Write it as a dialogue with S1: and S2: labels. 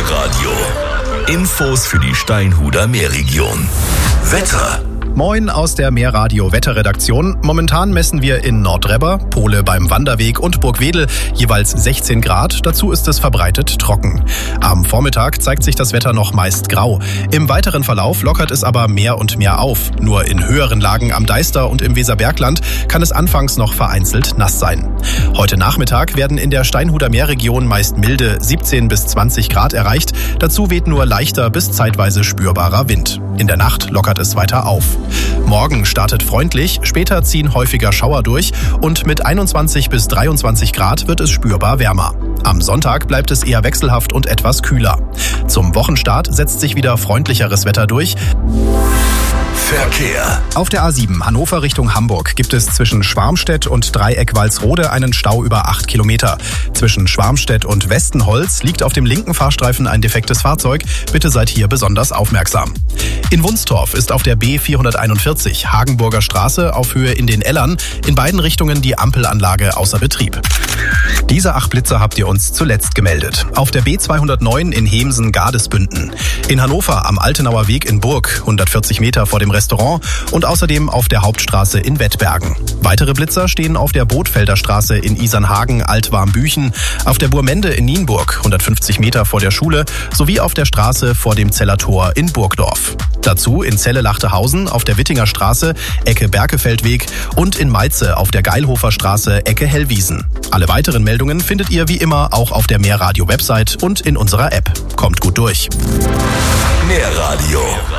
S1: Meerradio. Infos für die Steinhuder Meerregion. Wetter.
S2: Moin aus der Meerradio-Wetterredaktion. Momentan messen wir in Nordrebber, Pole beim Wanderweg und Burgwedel jeweils 16 Grad. Dazu ist es verbreitet trocken. Am Vormittag zeigt sich das Wetter noch meist grau. Im weiteren Verlauf lockert es aber mehr und mehr auf. Nur in höheren Lagen am Deister und im Weserbergland kann es anfangs noch vereinzelt nass sein. Heute Nachmittag werden in der Steinhuder Meerregion meist milde 17 bis 20 Grad erreicht. Dazu weht nur leichter bis zeitweise spürbarer Wind. In der Nacht lockert es weiter auf. Morgen startet freundlich, später ziehen häufiger Schauer durch und mit 21 bis 23 Grad wird es spürbar wärmer. Am Sonntag bleibt es eher wechselhaft und etwas kühler. Zum Wochenstart setzt sich wieder freundlicheres Wetter durch.
S1: Verkehr.
S2: Auf der A7 Hannover Richtung Hamburg gibt es zwischen Schwarmstedt und Dreieck-Walsrode einen Stau über 8 Kilometer. Zwischen Schwarmstedt und Westenholz liegt auf dem linken Fahrstreifen ein defektes Fahrzeug. Bitte seid hier besonders aufmerksam. In Wunstorf ist auf der B441 Hagenburger Straße auf Höhe in den Ellern in beiden Richtungen die Ampelanlage außer Betrieb. Diese 8 Blitzer habt ihr uns zuletzt gemeldet. Auf der B209 in Hemsen-Gardesbünden. In Hannover am Altenauer Weg in Burg, 140 Meter vor dem Restaurant und außerdem auf der Hauptstraße in Wettbergen. Weitere Blitzer stehen auf der Bootfelder Straße in Isernhagen, Altwarmbüchen, auf der Burmende in Nienburg, 150 Meter vor der Schule, sowie auf der Straße vor dem Zeller Tor in Burgdorf. Dazu in Celle-Lachtehausen auf der Wittinger Straße, Ecke Berkefeldweg und in Meize auf der Geilhofer Straße, Ecke Hellwiesen. Alle weiteren Meldungen findet ihr wie immer auch auf der Meerradio-Website und in unserer App. Kommt gut durch.
S1: Meerradio.